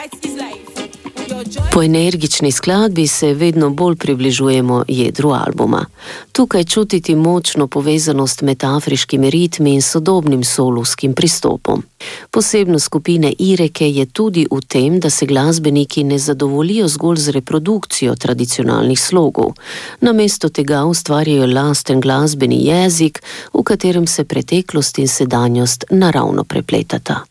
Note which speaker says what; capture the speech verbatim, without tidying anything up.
Speaker 1: Po energični skladbi se vedno bolj približujemo jedru albuma. Tukaj čutiti močno povezanost med afriškimi ritmi in sodobnim solovskim pristopom. Posebnost skupine Ireke je tudi v tem, da se glasbeniki ne zadovoljijo zgolj z reprodukcijo tradicionalnih slogov. Namesto tega ustvarjajo lasten glasbeni jezik, v katerem se preteklost in sedanjost naravno prepletata.